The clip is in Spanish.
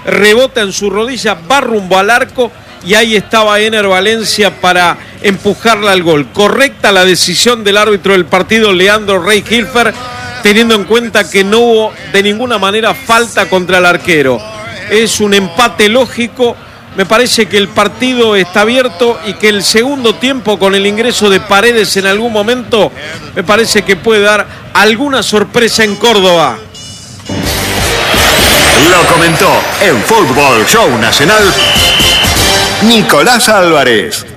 rebota en su rodilla, va rumbo al arco y ahí estaba Ener Valencia para empujarla al gol. Correcta la decisión del árbitro del partido, Leandro Rey Hilfer, teniendo en cuenta que no hubo de ninguna manera falta contra el arquero. Es un empate lógico. Me parece que el partido está abierto y que el segundo tiempo, con el ingreso de Paredes en algún momento, me parece que puede dar alguna sorpresa en Córdoba. Lo comentó en Fútbol Show Nacional Nicolás Álvarez.